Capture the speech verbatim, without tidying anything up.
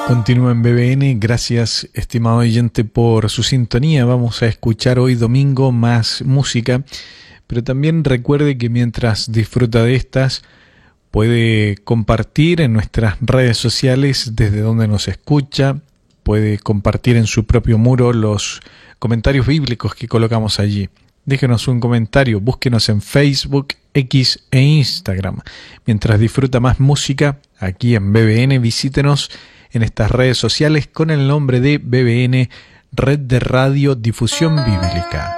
Continúa en B B N, gracias estimado oyente por su sintonía. Vamos a escuchar hoy domingo más música, pero también recuerde que mientras disfruta de estas puede compartir en nuestras redes sociales desde donde nos escucha, puede compartir en su propio muro los comentarios bíblicos que colocamos allí. Déjenos un comentario, búsquenos en Facebook, X e Instagram. Mientras disfruta más música, aquí en B B N, visítenos en estas redes sociales con el nombre de B B N, Red de Radio Difusión Bíblica.